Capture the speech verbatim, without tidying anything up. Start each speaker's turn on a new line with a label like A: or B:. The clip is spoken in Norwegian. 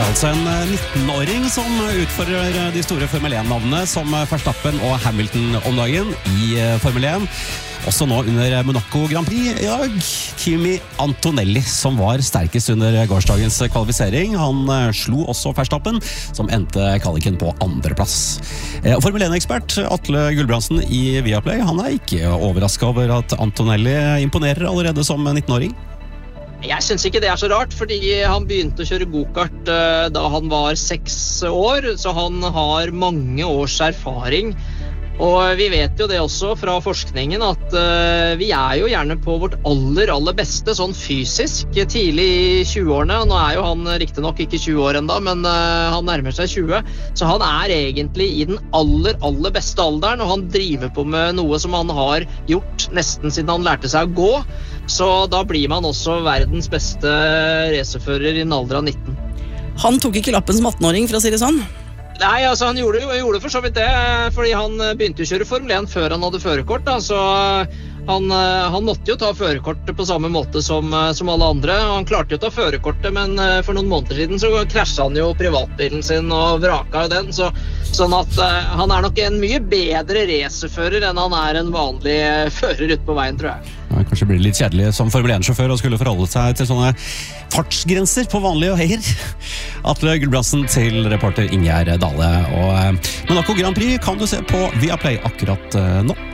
A: Det er altså en nitten-åring som utfordrer de store Formel en-navnene som Verstappen og Hamilton om dagen i Formel en. Også nå under Monaco Grand Prix i dag. Kimi Antonelli som var sterkest under gårsdagens kvalifisering. Han slo også Verstappen, som endte kvaliken på andreplass. Formel en-ekspert Atle Gulbrandsen i Viaplay, han er ikke overrasket over at Antonelli imponerer allerede som nitten-åring.
B: Jeg synes ikke det er så rart, fordi han begynte å kjøre go-kart da han var seks år, så han har mange års erfaring. Og vi vet jo det også fra forskningen at uh, vi er jo gjerne på vårt aller, aller beste, sånn fysisk, tidlig i tjue-årene. Nå er jo han riktig nok ikke tjue år enda, men uh, han nærmer seg tjue. Så han er egentlig i den aller, aller beste alderen, og han driver på med noe som han har gjort nesten siden han lærte seg å gå. Så da blir man også verdens beste racerfører i en alder av nitten.
C: Han tok ikke lappen som atten-åring, for å si det sånn.
B: Nei, altså han gjorde, gjorde for så vidt det, fordi han begynte å kjøre Formel en før han hadde førerkort, da, så han, han måtte jo ta førerkortet på samme måte som, som alle andre, og han klarte jo å ta førerkortet, men for noen måneder siden så krasjet han jo privatbilen sin og vraka jo den, så, sånn at uh, han er nok en mye bedre racerfører enn han er en vanlig fører ute på veien, tror jeg.
A: Ja, kanskje blir det litt kjedelig som Formel en-sjåfør og skulle forholde seg til sånne fartsgrenser på vanlige veier. Atle Gulbrandsen til reporter Ingjerd Dale. Og Monaco Grand Prix kan du se på Viaplay akkurat nå.